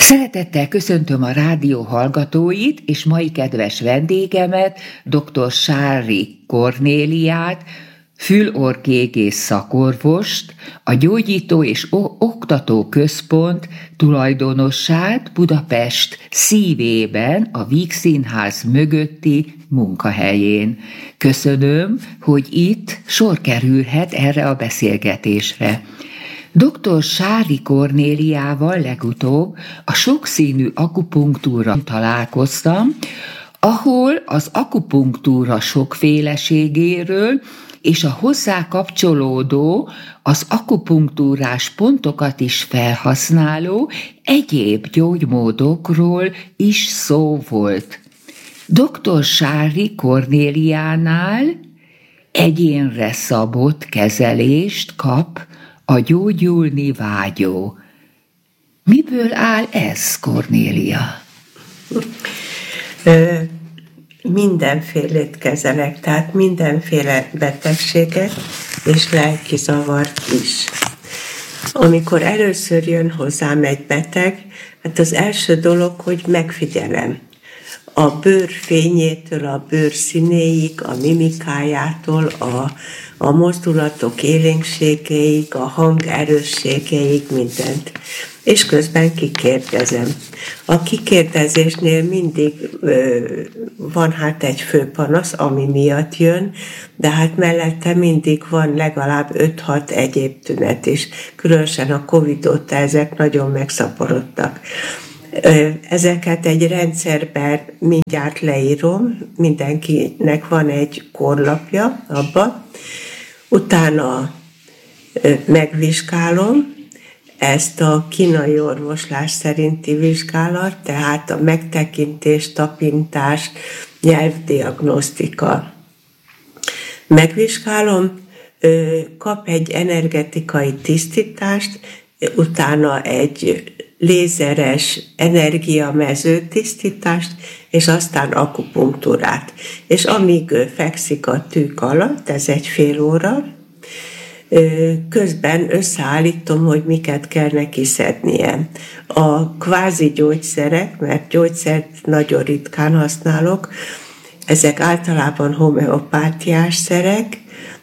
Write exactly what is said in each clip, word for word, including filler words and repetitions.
Szeretettel köszöntöm a rádió hallgatóit és mai kedves vendégemet, dr. Sári Kornéliát, fül-orr-gégész szakorvost, a Gyógyító és Oktató Központ tulajdonosát Budapest szívében, a Víg Színház mögötti munkahelyén. Köszönöm, hogy itt sor kerülhet erre a beszélgetésre. doktor Sári Kornéliával legutóbb a sokszínű akupunktúra találkoztam, ahol az akupunktúra sokféleségéről és a hozzá kapcsolódó, az akupunktúrás pontokat is felhasználó egyéb gyógymódokról is szó volt. doktor Sári Kornéliánál egyénre szabott kezelést kap a gyógyulni vágyó. Miből áll ez, Kornélia? Ö, mindenfélét kezelek, tehát mindenféle betegséget és lelki zavart is. Amikor először jön hozzám egy beteg, hát az első dolog, hogy megfigyelem. A bőr fényétől, a bőr színéig, a mimikájától, a, a mozdulatok élénkségéig, a hang erősségeig, mindent. És közben kikérdezem. A kikérdezésnél mindig ö, van hát egy főpanasz, ami miatt jön, de hát mellette mindig van legalább öt-hat egyéb tünet is. Különösen a Covid óta ezek nagyon megszaporodtak. Ezeket egy rendszerben mindjárt leírom, mindenkinek van egy korlapja abba, utána megvizsgálom ezt a kínai orvoslás szerinti vizsgálat, tehát a megtekintés, tapintás, nyelvdiagnosztika. Megvizsgálom, kap egy energetikai tisztítást, utána egy lézeres energiamező tisztítást, és aztán akupunktúrát. És amíg fekszik a tűk alatt, ez egy fél óra, közben összeállítom, hogy miket kell neki szednie. A kvázi gyógyszerek, mert gyógyszert nagyon ritkán használok, ezek általában homeopátiás szerek,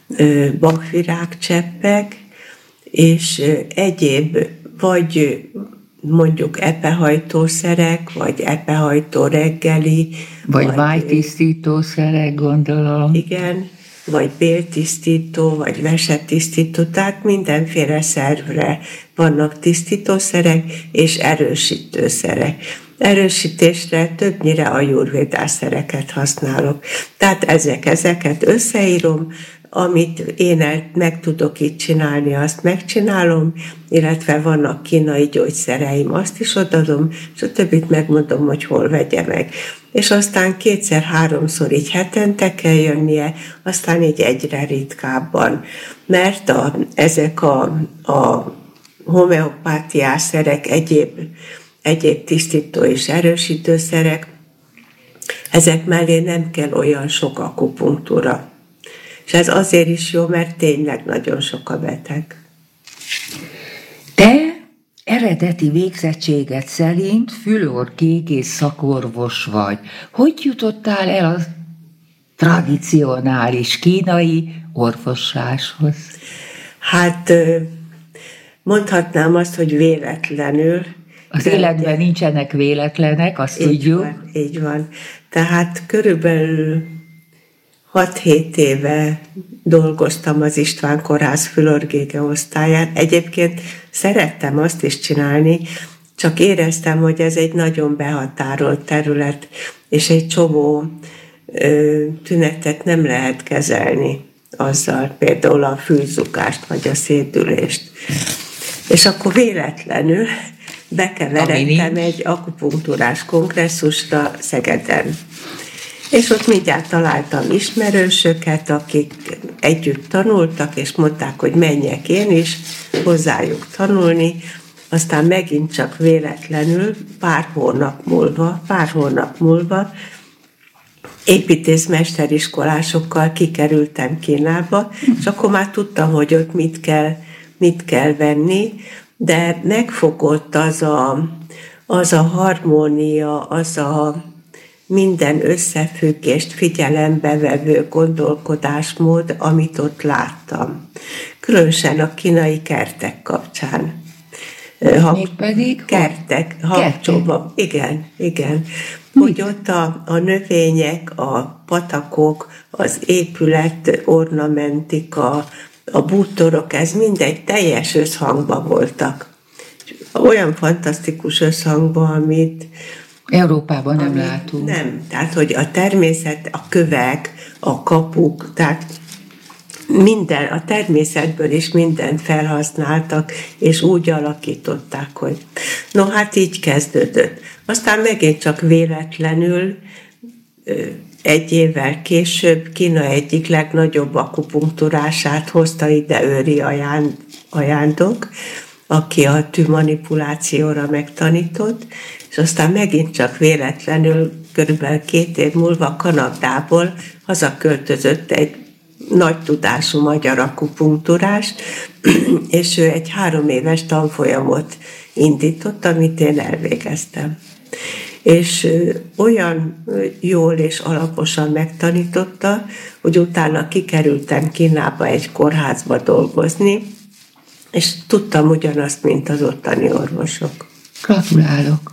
bakvirágcseppek, és egyéb vagy mondjuk epehajtószerek, vagy epehajtó reggeli. Vagy, vagy vájtisztítószerek, gondolom. Igen, vagy béltisztító, vagy vesetisztító, tehát mindenféle szervre vannak tisztítószerek és erősítőszerek. Erősítésre többnyire ajurvédás szereket használok. Tehát ezek, ezeket összeírom, amit én el, meg tudok itt csinálni, azt megcsinálom, illetve vannak kínai gyógyszereim, azt is odadom, és a többit megmondom, hogy hol vegye meg. És aztán kétszer-háromszor így hetente kell jönnie, aztán így egyre ritkábban. Mert a, ezek a, a homeopátiás szerek, egyéb, egyéb tisztító és erősítőszerek, ezek mellé nem kell olyan sok akupunktúra. És ez azért is jó, mert tényleg nagyon sok a beteg. Te eredeti végzettséged szerint fül-orr-gégész szakorvos vagy. Hogy jutottál el a tradicionális kínai orvosláshoz? Hát mondhatnám azt, hogy véletlenül. Az életben ugye nincsenek véletlenek, azt így tudjuk. Van, így van. Tehát körülbelül hat-hét éve dolgoztam az István Kórház fül-orr-gége osztályán. Egyébként szerettem azt is csinálni, csak éreztem, hogy ez egy nagyon behatárolt terület, és egy csomó ö, tünetet nem lehet kezelni azzal, például a fülzukást vagy a szédülést. És akkor véletlenül bekeveredtem egy akupunktúrás kongresszusra Szegeden. És ott mindjárt találtam ismerősöket, akik együtt tanultak, és mondták, hogy menjek én is hozzájuk tanulni. Aztán megint csak véletlenül pár hónap múlva, pár hónap múlva építészmesteriskolásokkal kikerültem Kínába, és akkor már tudtam, hogy ott mit kell, mit kell venni, de megfogott az a, az a harmónia, az a minden összefüggést figyelembe vevő gondolkodásmód, amit ott láttam. Különösen a kínai kertek kapcsán. Mégpedig? Kertek, Hangzsouban. Igen, igen. Hogy ott a, a növények, a patakok, az épület, ornamentika, a bútorok, ez mindegy teljes összhangban voltak. Olyan fantasztikus összhangban, amit Európában nem amit látunk. Nem, tehát hogy a természet, a kövek, a kapuk, tehát minden, a természetből is mindent felhasználtak, és úgy alakították, hogy no, hát így kezdődött. Aztán megint csak véletlenül egy évvel később Kína egyik legnagyobb akupunktúrását hozta ide Őri Ajándok, aki a tűmanipulációra megtanított, és aztán megint csak véletlenül körülbelül két év múlva Kanadából hazaköltözött egy nagy tudású magyar akupunktúrás, és ő egy három éves tanfolyamot indított, amit én elvégeztem. És olyan jól és alaposan megtanította, hogy utána kikerültem Kínába egy kórházba dolgozni, és tudtam ugyanazt, mint az ottani orvosok. Gratulálok!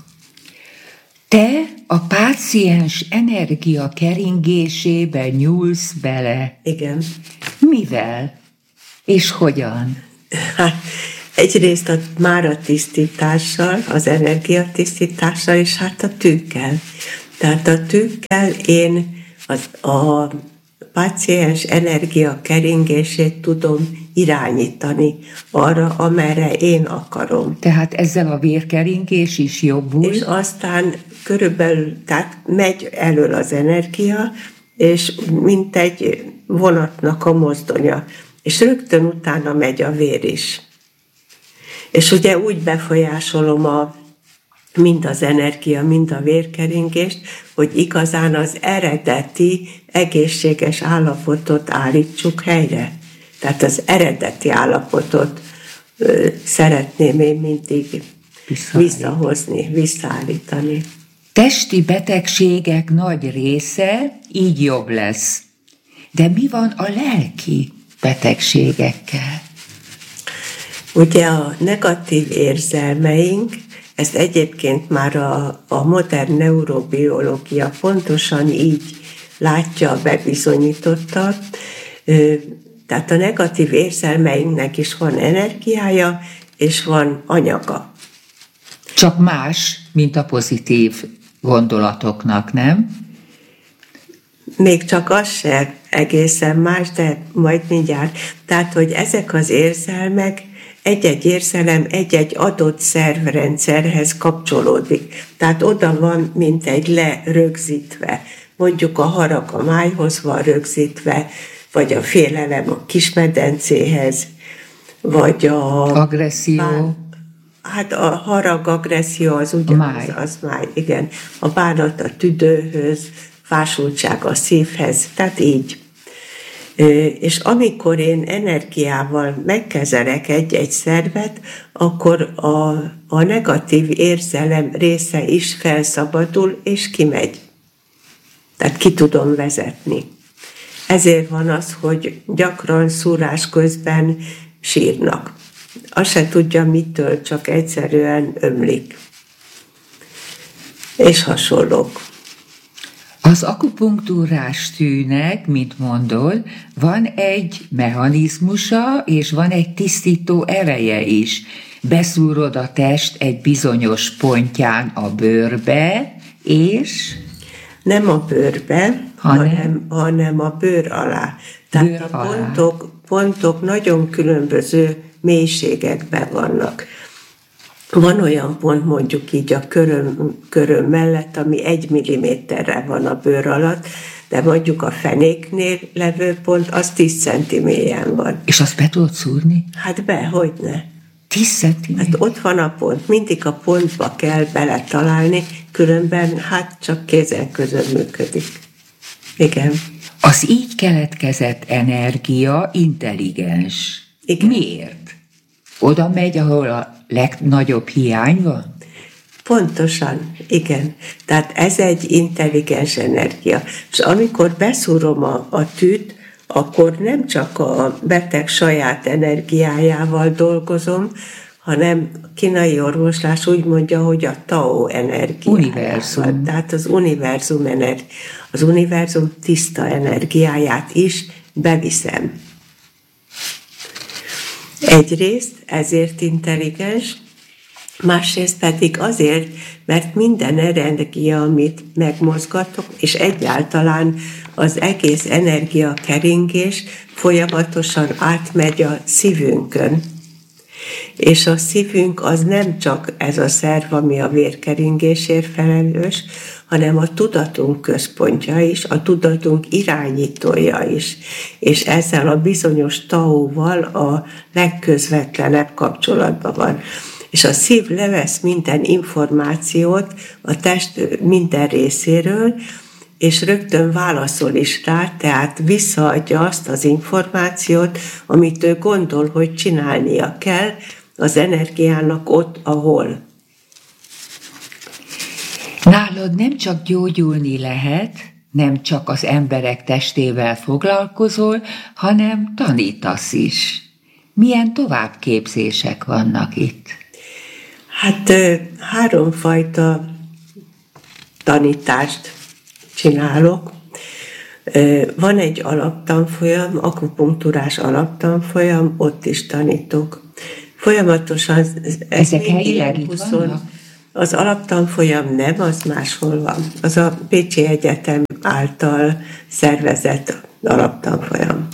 Te a páciens energia keringésébe nyúlsz bele. Igen. Mivel? És hogyan? Hát, egyrészt a mára tisztítással, az energiatisztítással, és hát a tűkkel. Tehát a tűkkel én az, a páciens energia keringését tudom irányítani arra, amerre én akarom. Tehát ezzel a vérkeringés is jobbul? És aztán körülbelül, tehát megy elől az energia, és mint egy vonatnak a mozdonya, és rögtön utána megy a vér is. És ugye úgy befolyásolom a, mind az energia, mind a vérkeringést, hogy igazán az eredeti egészséges állapotot állítsuk helyre. Tehát az eredeti állapotot ö, szeretném én mindig visszahozni, visszaállítani. Testi betegségek nagy része így jobb lesz. De mi van a lelki betegségekkel? Ugye a negatív érzelmeink, ezt egyébként már a, a modern neurobiológia pontosan így látja, bebizonyította. Tehát a negatív érzelmeinknek is van energiája, és van anyaga. Csak más, mint a pozitív gondolatoknak, nem? Még csak az se egészen más, de majd mindjárt. Tehát, hogy ezek az érzelmek, egy-egy érzelem egy-egy adott szervrendszerhez kapcsolódik. Tehát oda van, mint egy lerögzítve. Mondjuk a harag a májhoz van rögzítve, vagy a félelem a kismedencéhez, vagy a... Agresszió. Bár, hát a harag, agresszió az ugyanaz, az máj, igen. A bánat a tüdőhöz, fásultság a szívhez, tehát így. És amikor én energiával megkezelek egy-egy szervet, akkor a, a negatív érzelem része is felszabadul, és kimegy. Tehát ki tudom vezetni. Ezért van az, hogy gyakran szúrás közben sírnak. Azt se tudja mitől, csak egyszerűen ömlik. És hasonlók. Az akupunktúrás tűnek, mint mondod, van egy mechanizmusa, és van egy tisztító ereje is. Beszúrod a test egy bizonyos pontján a bőrbe, és... Nem a bőrbe, hanem, hanem, hanem a bőr alá. Tehát bőr a pontok, pontok nagyon különböző mélységekben vannak. Van olyan pont, mondjuk így a köröm, köröm mellett, ami egy milliméterrel van a bőr alatt, de mondjuk a fenéknél levő pont, az tíz centi mélyen van. És azt be tudod szúrni? Hát be, hogyne. tíz centiméter? Hát ott van a pont, mindig a pontba kell beletalálni, különben hát csak kézen közön működik. Igen. Az így keletkezett energia intelligens. Igen. Miért? Oda megy, ahol a legnagyobb hiány van? Pontosan, igen. Tehát ez egy intelligens energia. És amikor beszúrom a, a tűt, akkor nem csak a beteg saját energiájával dolgozom, hanem a kínai orvoslás úgy mondja, hogy a Tao energiájával. Univerzum. Tehát az univerzum, energi- az univerzum tiszta energiáját is beviszem. Egyrészt ezért intelligens, másrészt pedig azért, mert minden energia, amit megmozgatok, és egyáltalán az egész energiakeringés folyamatosan átmegy a szívünkön. És a szívünk az nem csak ez a szerv, ami a vérkeringésért felelős, hanem a tudatunk központja is, a tudatunk irányítója is. És ezzel a bizonyos Taóval a legközvetlenebb kapcsolatban van. És a szív levesz minden információt a test minden részéről, és rögtön válaszol is rá, tehát visszaadja azt az információt, amit ő gondol, hogy csinálnia kell az energiának ott, ahol. Nálad nem csak gyógyulni lehet, nem csak az emberek testével foglalkozol, hanem tanítasz is. Milyen továbbképzések vannak itt? Hát háromfajta tanítást csinálok. Van egy alaptanfolyam, akupunktúrás alaptanfolyam, ott is tanítok. Folyamatosan... Ezek helyileg itt vannak? Az alaptanfolyam nem, az máshol van. Az a Pécsi Egyetem által szervezett alaptanfolyam.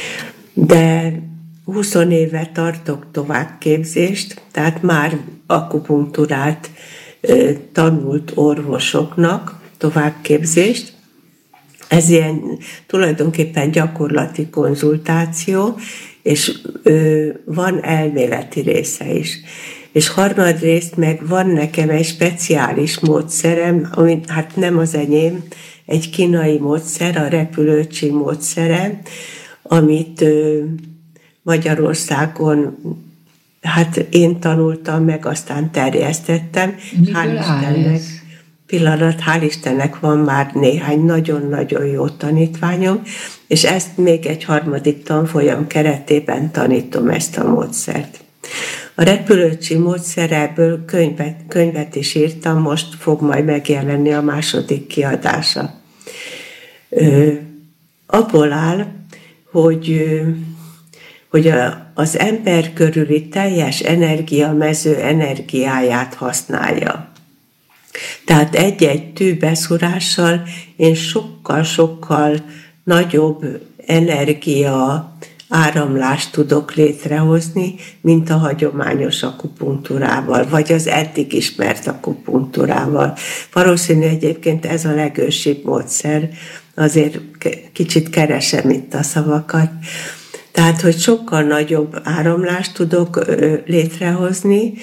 De húsz éve tartok továbbképzést, tehát már akupunktúrát tanult orvosoknak továbbképzést. Ez ilyen tulajdonképpen gyakorlati konzultáció, és ö, van elméleti része is. És harmadrészt meg van nekem egy speciális módszerem, ami hát nem az enyém, egy kínai módszer, a repülőcsi módszere, amit ö, Magyarországon hát én tanultam meg, aztán terjesztettem. Miből áll ez? Pillanat, hál' Istennek van már néhány nagyon-nagyon jó tanítványom, és ezt még egy harmadik tanfolyam keretében tanítom ezt a módszert. A repülőcsi módszerebből könyvet, könyvet is írtam, most fog majd megjelenni a második kiadása. Ö, abból áll, hogy, hogy a, az ember körüli teljes energiamező energiáját használja. Tehát egy-egy tűbeszúrással én sokkal-sokkal nagyobb energia áramlást tudok létrehozni, mint a hagyományos akupunktúrával, vagy az eddig ismert akupunktúrával. Valószínű egyébként ez a legősibb módszer, azért kicsit keresem itt a szavakat. Tehát, hogy sokkal nagyobb áramlást tudok létrehozni,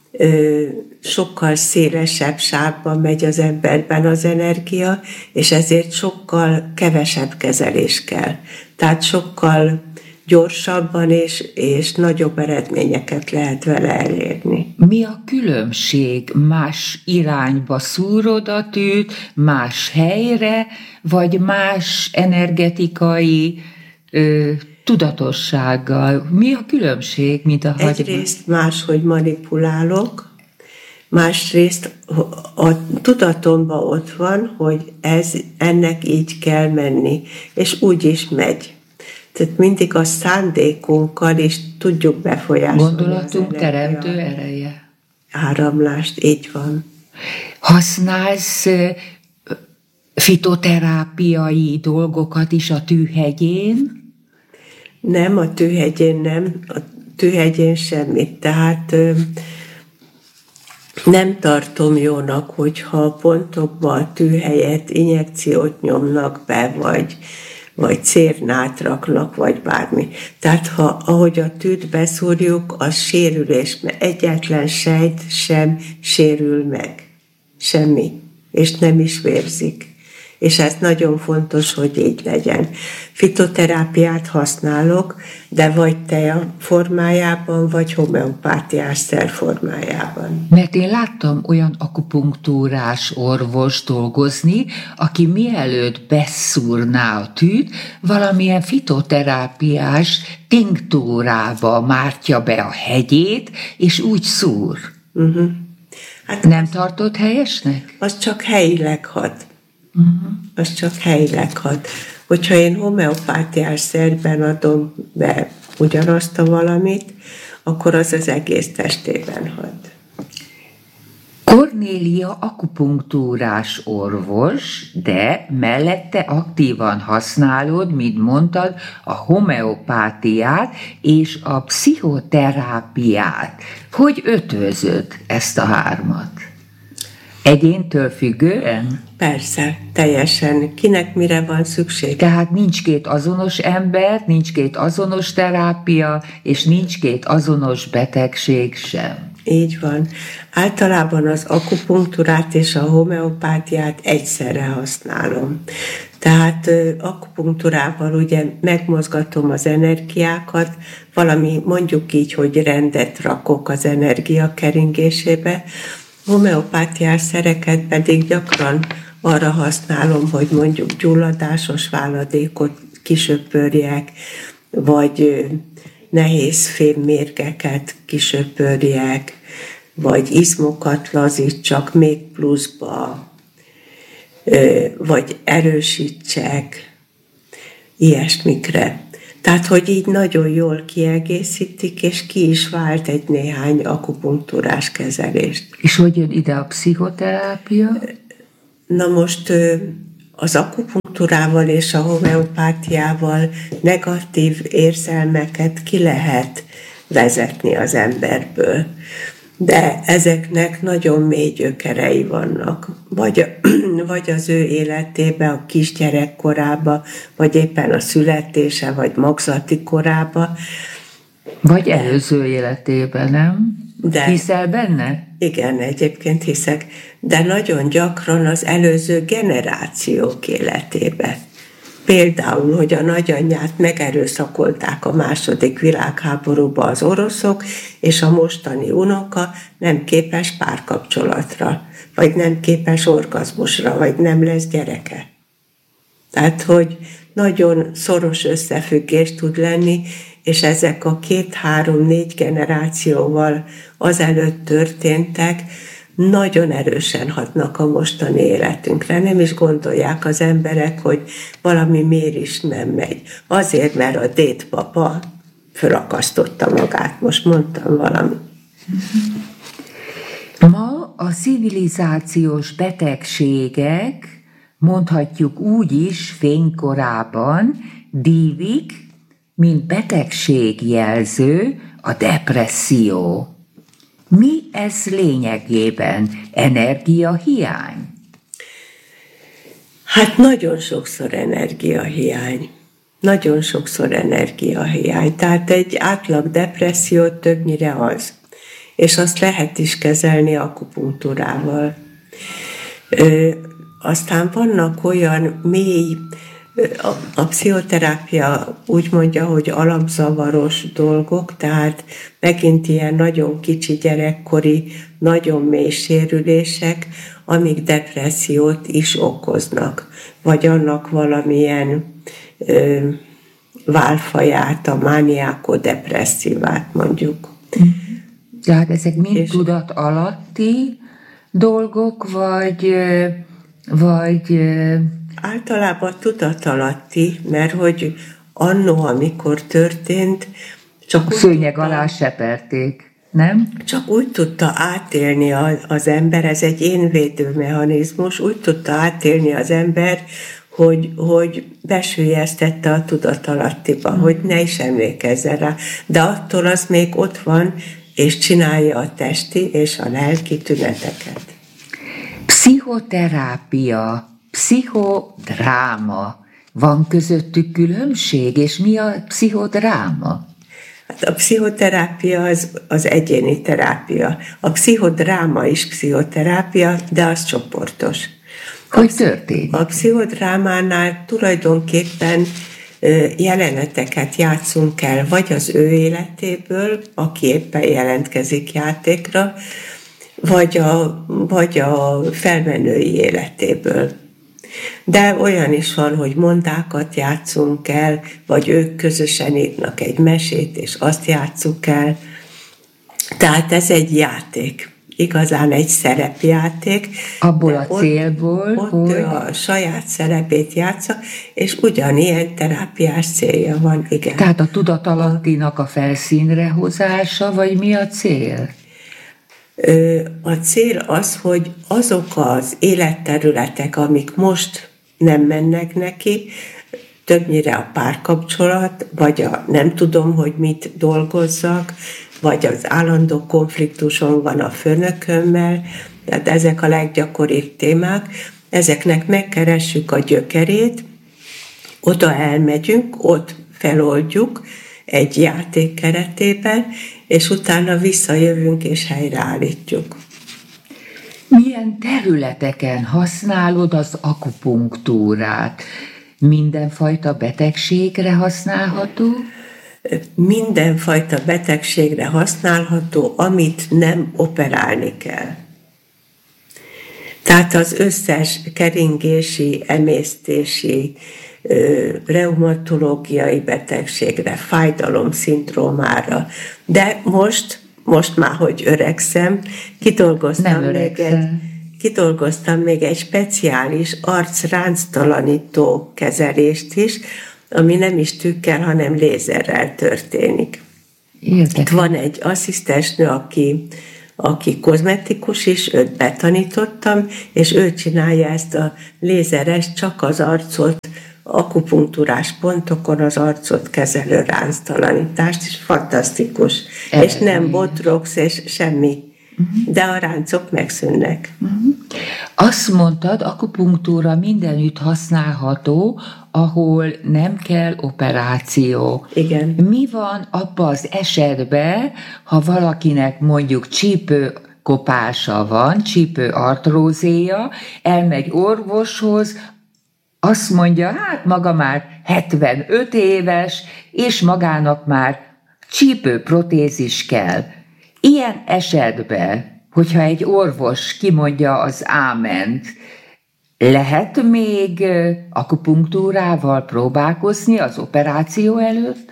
sokkal szélesebb sávban megy az emberben az energia, és ezért sokkal kevesebb kezelés kell. Tehát sokkal gyorsabban és, és nagyobb eredményeket lehet vele elérni. Mi a különbség? Más irányba szúrod a tűt, más helyre, vagy más energetikai ö, tudatossággal? Mi a különbség, mint a hagyomány? Egyrészt máshogy manipulálok, másrészt a tudatomban ott van, hogy ez, ennek így kell menni, és úgy is megy. Tehát mindig a szándékunkkal is tudjuk befolyásolni. Gondolatunk teremtő ereje. Áramlást, így van. Használsz fitoterápiai dolgokat is a tűhegyén? Nem, a tűhegyén nem, a tűhegyén semmit. Tehát nem tartom jónak, hogyha a pontokba a tű helyett injekciót nyomnak be, vagy, vagy cérnát raknak, vagy bármi. Tehát ha, ahogy a tűt beszúrjuk, az sérülés, mert egyetlen sejt sem sérül meg. Semmi. És nem is vérzik. És ez nagyon fontos, hogy így legyen. Fitoterápiát használok, de vagy tea formájában, vagy homeopátiás szer formájában. Mert én láttam olyan akupunktúrás orvos dolgozni, aki mielőtt beszúrná a tűt, valamilyen fitoterápiás tinktúrába mártja be a hegyét, és úgy szúr. Uh-huh. Hát nem az, tartott helyesnek? Az csak helyileg hat. Uh-huh. Az csak helyileg hat. Hogyha én homeopátiás szerben adom be ugyanazt a valamit, akkor az az egész testében hat. Kornélia akupunktúrás orvos, de mellette aktívan használod, mint mondtad, a homeopátiát és a pszichoterápiát. Hogy ötvözöd ezt a hármat? Egyéntől függően? Persze, teljesen. Kinek mire van szükség? Tehát nincs két azonos ember, nincs két azonos terápia, és nincs két azonos betegség sem. Így van. Általában az akupunktúrát és a homeopátiát egyszerre használom. Tehát akupunktúrával ugye megmozgatom az energiákat, valami mondjuk így, hogy rendet rakok az energia keringésébe. Homeopátiás szereket pedig gyakran arra használom, hogy mondjuk gyulladásos váladékot kisöpörjek, vagy nehéz fémmérgeket kisöpörjek, vagy izmokat lazítsak még pluszba, vagy erősítsek, ilyesmikre. Tehát, hogy így nagyon jól kiegészítik, és ki is vált egy néhány akupunktúrás kezelést. És hogy jön ide a pszichoterápia? Na most az akupunktúrával és a homeopátiával negatív érzelmeket ki lehet vezetni az emberből. De ezeknek nagyon mély gyökerei vannak. Vagy, vagy az ő életében, a kisgyerek korában, vagy éppen a születése, vagy magzati korában. Vagy előző életében, nem? De, hiszel benne? Igen, egyébként hiszek. De nagyon gyakran az előző generációk életébe. Például, hogy a nagyanyját megerőszakolták a második világháborúban az oroszok, és a mostani unoka nem képes párkapcsolatra, vagy nem képes orgazmusra, vagy nem lesz gyereke. Tehát, hogy nagyon szoros összefüggés tud lenni, és ezek a két, három, négy generációval azelőtt történtek, nagyon erősen hatnak a mostani életünkre. Nem is gondolják az emberek, hogy valami miért is nem megy. Azért, mert a dédpapa fölakasztotta magát. Most mondtam valamit. Ma a civilizációs betegségek, mondhatjuk úgy is fénykorában, dívik, mint betegségjelző a depresszió. Mi ez lényegében? Energiahiány? Hát nagyon sokszor energiahiány. Nagyon sokszor energiahiány. Tehát egy átlag depresszió többnyire az. És azt lehet is kezelni akupunktúrával. Ö, aztán vannak olyan mély, a, a pszichoterápia úgy mondja, hogy alapzavaros dolgok, tehát megint ilyen nagyon kicsi gyerekkori, nagyon mély sérülések, amik depressziót is okoznak, vagy annak valamilyen ö, válfaját, a mániákodepresszívát mondjuk. Tehát ezek mind és tudat alatti dolgok, vagy, vagy általában tudatalatti, mert hogy annó, amikor történt, csak szőnyeg alá seperték, nem? Csak úgy tudta átélni az ember, ez egy énvédő mechanizmus, úgy tudta átélni az ember, hogy, hogy besüllyesztette a tudatalattiba, hmm. hogy ne is emlékezzen rá. De attól az még ott van, és csinálja a testi és a lelki tüneteket. Pszichoterápia, pszichodráma. Van közöttük különbség, és mi a pszichodráma? Hát a pszichoterápia az, az egyéni terápia. A pszichodráma is pszichoterápia, de az csoportos. Hogy történik? A pszichodrámánál tulajdonképpen jeleneteket játszunk el, vagy az ő életéből, aki éppen jelentkezik játékra, vagy a, vagy a felmenői életéből. De olyan is van, hogy mondákat játszunk el, vagy ők közösen írnak egy mesét, és azt játsszuk el. Tehát ez egy játék. Igazán egy szerepjáték. Abból a ott, célból, ott hogy... ő a saját szerepét játsza, és ugyanilyen terápiás célja van, igen. Tehát a tudatalattinak a felszínre hozása, vagy mi a cél? A cél az, hogy azok az életterületek, amik most nem mennek neki, többnyire a párkapcsolat, vagy a nem tudom, hogy mit dolgozzak, vagy az állandó konfliktuson van a főnökömmel, tehát ezek a leggyakoribb témák, ezeknek megkeressük a gyökerét, oda elmegyünk, ott feloldjuk egy játék keretében, és utána visszajövünk és helyreállítjuk. Milyen területeken használod az akupunktúrát? Mindenfajta betegségre használható? Mindenfajta betegségre használható, amit nem operálni kell. Tehát az összes keringési, emésztési, reumatológiai betegségre, fájdalomszindrómára. De most, most már, hogy öregszem, kidolgoztam, még egy, kidolgoztam még egy speciális arcránctalanító kezelést is, ami nem is tükkel, hanem lézerrel történik. Érdekes. Itt van egy asszisztensnő, aki, aki kozmetikus is, őt betanítottam, és ő csinálja ezt a lézeres, csak az arcot, akupunktúrás pontokon az arcot kezelő ránctalanítást, és fantasztikus. E, és nem botrox, és semmi. Uh-huh. De a ráncok megszűnnek. Uh-huh. Azt mondtad, akupunktúra mindenütt használható, ahol nem kell operáció. Igen. Mi van abban az esetben, ha valakinek mondjuk csípőkopása van, csípőartrózéja, elmegy orvoshoz, azt mondja, hát maga már hetvenöt éves, és magának már csípőprotézis kell. Ilyen esetben, hogyha egy orvos kimondja az áment, lehet még akupunktúrával próbálkozni az operáció előtt?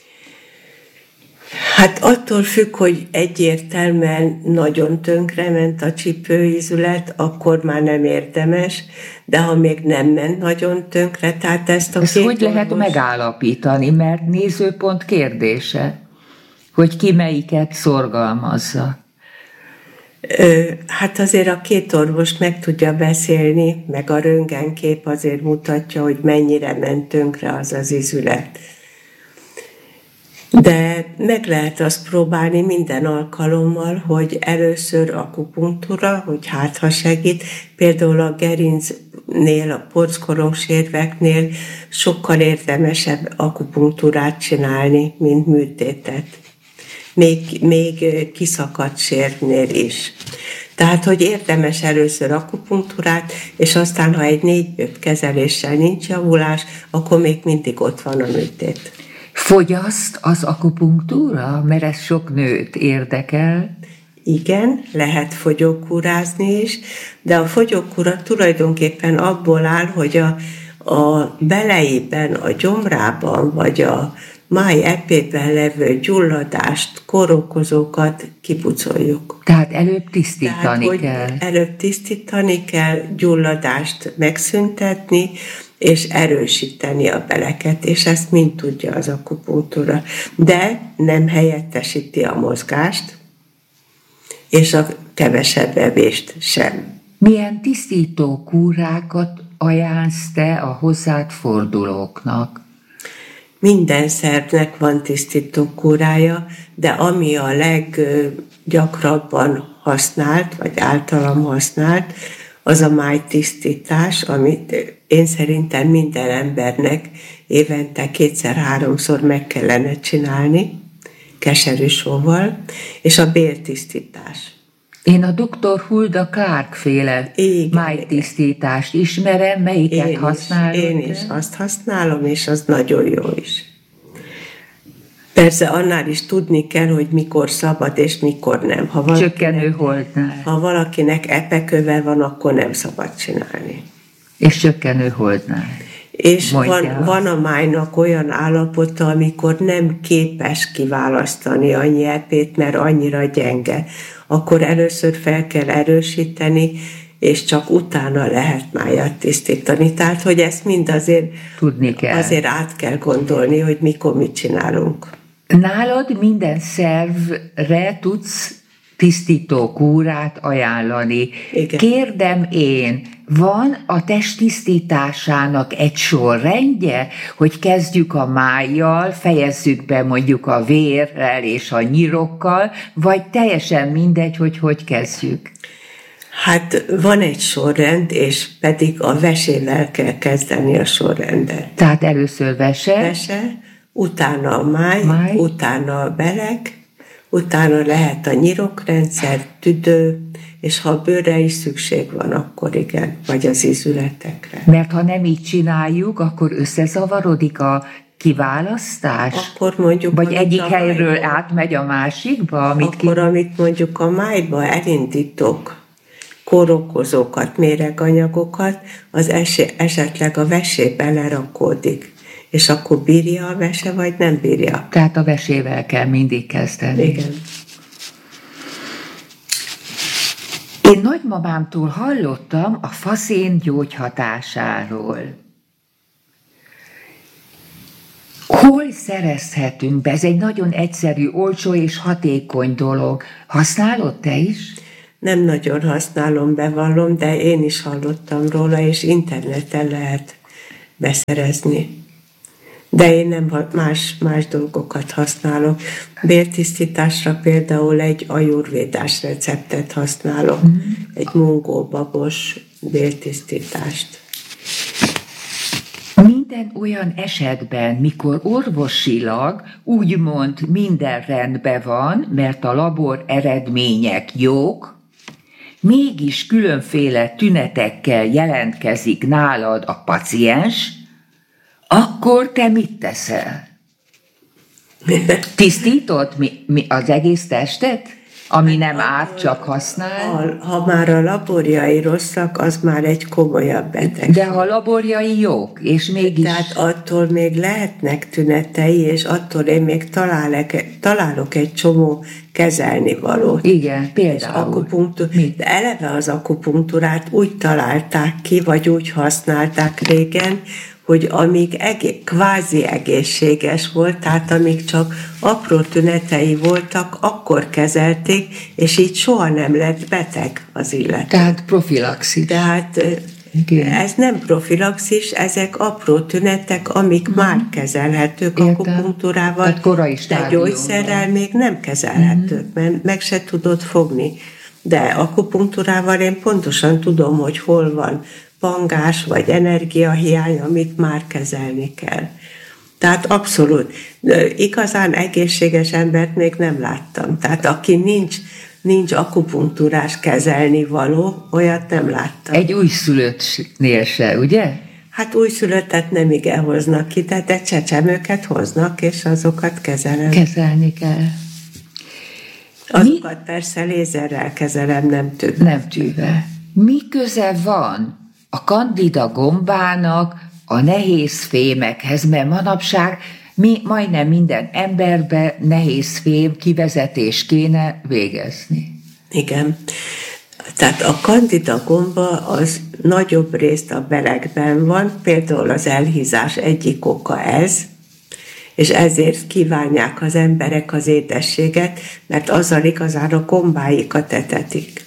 Hát attól függ, hogy egyértelműen nagyon tönkrement a csípőízület, akkor már nem érdemes, de ha még nem ment nagyon tönkre, tehát ezt a Ezt két hogy lehet orvos... megállapítani, mert nézőpont kérdése, hogy ki melyiket szorgalmazza? Hát azért a két orvos meg tudja beszélni, meg a röntgenkép azért mutatja, hogy mennyire ment tönkre az az ízület. De meg lehet azt próbálni minden alkalommal, hogy először akupunktúra, hogy hát ha segít. Például a gerincnél, a porckoromsérveknél sokkal érdemesebb akupunktúrát csinálni, mint műtétet. Még, még kiszakadt sérvnél is. Tehát, hogy érdemes először akupunktúrát, és aztán, ha egy négy-öt kezeléssel nincs javulás, akkor még mindig ott van a műtét. Fogyaszt az akupunktúra? Mert ez sok nőt érdekel. Igen, lehet fogyókúrázni is, de a fogyókúra tulajdonképpen abból áll, hogy a, a beleiben, a gyomrában, vagy a máj epében levő gyulladást, kórokozókat kipucoljuk. Tehát előbb tisztítani Tehát, kell. Előbb tisztítani kell, gyulladást megszüntetni, és erősíteni a beleket, és ezt mind tudja az akupunktúra. De nem helyettesíti a mozgást, és a kevesebb evést sem. Milyen tisztító kúrákat ajánlsz te a hozzád fordulóknak? Minden szervnek van tisztító kúrája, de ami a leggyakrabban használt, vagy általam használt, az a májtisztítás, amit én szerintem minden embernek évente kétszer-háromszor meg kellene csinálni, keserű sóval, és a béltisztítás. Én a doktor Hulda Clark féle májtisztítást ismerem, melyiket én használod? Is, én is azt használom, és az nagyon jó is. Persze annál is tudni kell, hogy mikor szabad és mikor nem. Ha Csökkenő holdnál. Ha valakinek epeköve van, akkor nem szabad csinálni. És csökkenő holdnál. És van, van a májnak olyan állapota, amikor nem képes kiválasztani annyi epét, mert annyira gyenge. Akkor először fel kell erősíteni, és csak utána lehet májat tisztítani. Tehát, hogy ezt mind azért, tudni kell. Azért át kell gondolni, hogy mikor mit csinálunk. Nálad minden szervre tudsz tisztító kúrát ajánlani. Igen. Kérdem én, van a test tisztításának egy sorrendje, hogy kezdjük a májjal, fejezzük be mondjuk a vérrel és a nyirokkal, vagy teljesen mindegy, hogy hogy kezdjük? Hát van egy sorrend, és pedig a vesével kell kezdeni a sorrendet. Tehát először vese. Vese, utána a máj, máj. utána a belek, utána lehet a nyirokrendszer, tüdő, és ha a bőrre is szükség van, akkor igen, vagy az ízületekre. Mert ha nem így csináljuk, akkor összezavarodik a kiválasztás? Akkor mondjuk, vagy egyik helyről májba, átmegy a másikba? Amit akkor, ki... amit mondjuk a májba elindítok, kórokozókat, méreganyagokat, az es- esetleg a vesébe lerakódik. És akkor bírja a vese, vagy nem bírja? Tehát a vesével kell mindig kezdeni. Igen. Én nagymamámtól hallottam a faszén gyógyhatásáról. Hol szerezhetünk be? Ez egy nagyon egyszerű, olcsó és hatékony dolog. Használod te is? Nem nagyon használom, bevallom, de én is hallottam róla, és interneten lehet beszerezni. De én nem más, más dolgokat használok. Béltisztításra például egy ajurvédás receptet használok, mm. egy mungóbabos béltisztítást. Minden olyan esetben, mikor orvosilag úgymond minden rendben van, mert a labor eredmények jók, mégis különféle tünetekkel jelentkezik nálad a paciens, akkor te mit teszel? Tisztítod mi, mi, az egész testet? Ami nem árt, csak használ? Ha, ha már a laborjai rosszak, az már egy komolyabb betegség. De ha a laborjai jók, és mégis... Tehát attól még lehetnek tünetei, és attól én még találok, találok egy csomó kezelnivalót. Igen, például. Akupunktur... De eleve az akupunktúrát úgy találták ki, vagy úgy használták régen, hogy amíg egé- kvázi egészséges volt, tehát amíg csak apró tünetei voltak, akkor kezelték, és így soha nem lett beteg az illető. Tehát profilaxis. Tehát igen. Ez nem profilaxis, ezek apró tünetek, amik hmm. már kezelhetők akupunktúrával, de gyógyszerrel még nem kezelhetők, hmm. mert meg se tudod fogni. De akupunktúrával én pontosan tudom, hogy hol van pangás vagy energiahiány, amit már kezelni kell. Tehát abszolút. Igazán egészséges embert még nem láttam. Tehát aki nincs, nincs akupunktúrás kezelni való, olyat nem láttam. Egy újszülöttnél se, ugye? Hát újszülöttet nem igen hoznak ki, de csecsemőket hoznak, és azokat kezelem. Kezelni kell. Azokat Mi? persze lézerrel kezelem, nem tűvel. Nem tűvel. Mi köze van a kandida gombának a nehéz fémekhez, mert manapság mi majdnem minden emberbe nehéz fém kivezetés kéne végezni. Igen. Tehát a kandida gomba az nagyobb részt a belegben van, például az elhízás egyik oka ez, és ezért kívánják az emberek az édességet, mert azzal igazán a gombáikat etetik.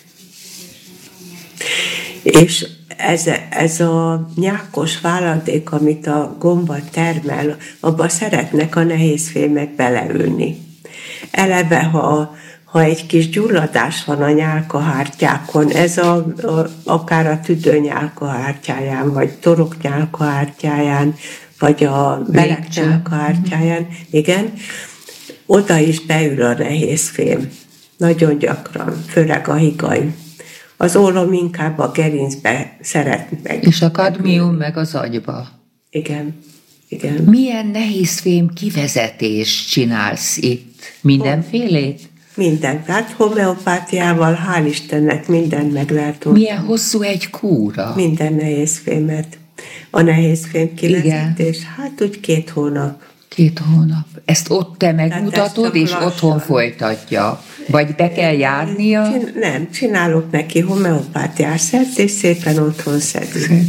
És ez, ez a nyákos váladék, amit a gomba termel, abba szeretnek a nehézfémek beleülni. Eleve, ha, ha egy kis gyulladás van a nyálkahártyákon, ez a, a, akár a tüdő nyálkahártyáján, vagy torok nyálkahártyáján, vagy a belek nyálkahártyáján, igen, oda is beül a nehézfém. nagyon gyakran, főleg a higany. Az ólom inkább a gerincbe szeret meg. És a kadmium meg az agyba. Igen, igen. Milyen nehézfém kivezetést csinálsz itt? Mindenfélét? Minden. Hát homeopátiával, hál' Istennek mindent meg lehet oldani. Milyen hosszú egy kúra? Minden nehézfémet. A nehézfém kivezetés, hát úgy két hónap. Két hónap. Ezt ott te megmutatod, és lassan. Otthon folytatja? Vagy be kell járnia? Csin- nem, csinálok neki homeopátiás szert, és szépen otthon szedünk.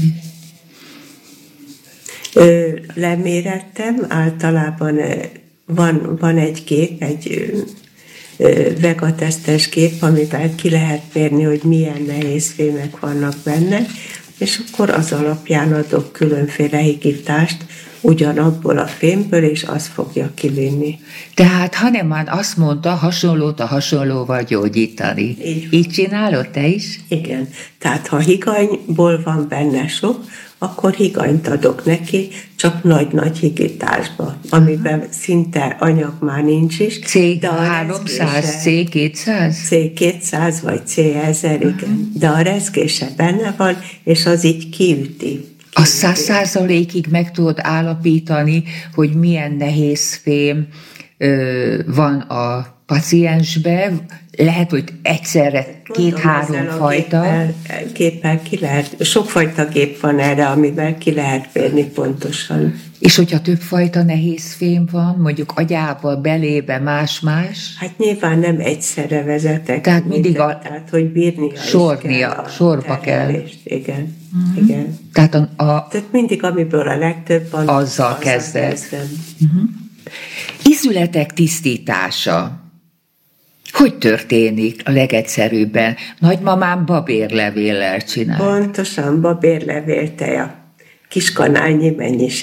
Lemérettem, általában van, van egy kép, egy vegatesztes kép, amivel ki lehet mérni, hogy milyen nehézfémek vannak benne, és akkor az alapján adok különféle higítást ugyanabból a fémből, és az fogja kivinni. Tehát Hahnemann azt mondta, hasonlót a hasonlóval gyógyítani. Így, Így csinálod te is? Igen. Tehát ha higanyból van benne sok, akkor higanyt adok neki, csak nagy-nagy higításba, amiben szinte anyag már nincs is. C háromszáz, C kétszáz? C kétszáz vagy C ezer, igen. Uh-huh. De a rezgése benne van, és az így kiüti. A száz százalékig meg tudod állapítani, hogy milyen nehézfém ö, van a paciensben, lehet, hogy egyszerre két-három fajta. Géppel, géppel ki lehet, sokfajta gép van erre, amivel ki lehet mérni pontosan. És hogyha többfajta nehézfém van, mondjuk agyába, belébe, más-más? Hát nyilván nem egyszerre vezetek. Tehát mindig a... Tehát, hogy bírnia sornia, is kell. Sorba kell. Igen, uh-huh. igen. Tehát, a, a... Tehát mindig, amiből a legtöbb van, azzal, azzal kezded. kezdem. Uh-huh. Ízületek tisztítása. Hogy történik a legegyszerűbben? Nagymamám babérlevéllel csinál. Pontosan, babérlevél teja. Kiskanálnyi mennyiség.